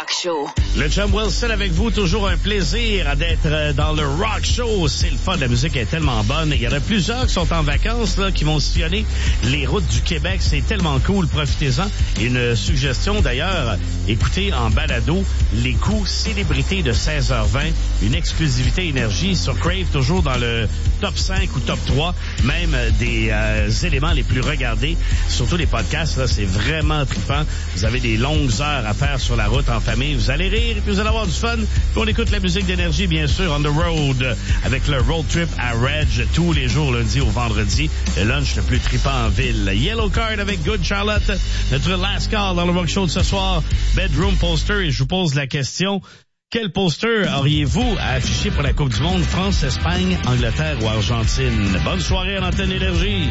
Rock Show. Le chum Wilson avec vous, toujours un plaisir d'être dans le Rock Show. C'est le fun, la musique est tellement bonne. Il y en a plusieurs qui sont en vacances, là, qui vont sillonner les routes du Québec. C'est tellement cool, profitez-en. Une suggestion d'ailleurs, écoutez en balado les coups célébrités de 16h20. Une exclusivité énergie sur Crave, toujours dans le top 5 ou top 3, même des éléments les plus regardés. Surtout les podcasts, là, c'est vraiment trippant. Vous avez des longues heures à faire sur la route en famille. Vous allez rire et puis vous allez avoir du fun. Puis on écoute la musique d'énergie, bien sûr, on the road, avec le road trip à Reg tous les jours, lundi au vendredi. Le lunch le plus trippant en ville. Yellow Card avec Good Charlotte. Notre last call dans le Rock Show de ce soir. Bedroom poster. Et je vous pose la question. Quel poster auriez-vous à afficher pour la Coupe du Monde? France, Espagne, Angleterre ou Argentine? Bonne soirée à l'antenne Énergie.